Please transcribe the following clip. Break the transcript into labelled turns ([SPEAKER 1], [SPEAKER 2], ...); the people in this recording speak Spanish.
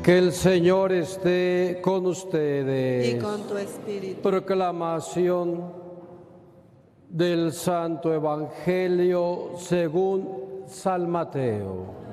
[SPEAKER 1] Que el Señor esté con ustedes.
[SPEAKER 2] Y con tu espíritu.
[SPEAKER 1] Proclamación del Santo Evangelio según San Mateo.